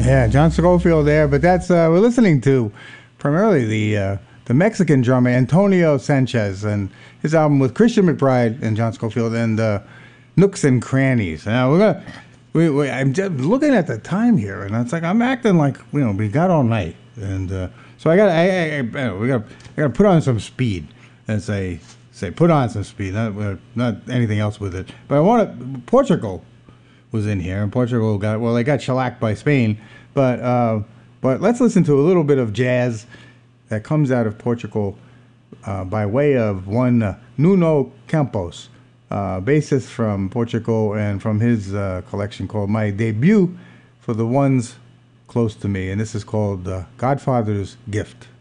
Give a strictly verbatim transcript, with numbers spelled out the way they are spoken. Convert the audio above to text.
Yeah, John Scofield there, but that's uh, we're listening to primarily the uh, the Mexican drummer Antonio Sanchez and his album with Christian McBride and John Scofield and uh, Nooks and Crannies. Now we're gonna, we, we, I'm just looking at the time here, and it's like I'm acting like you know we got all night, and uh, so I got I, I, I we got I got to put on some speed and say say put on some speed, not uh, not anything else with it. But I want to Portugal was in here, and Portugal got well they got shellacked by Spain. But uh, but let's listen to a little bit of jazz that comes out of Portugal uh, by way of one uh, Nuno Campos, uh, bassist from Portugal, and from his uh, collection called My Debut for the Ones Close to Me. And this is called uh, Godfather's Gift.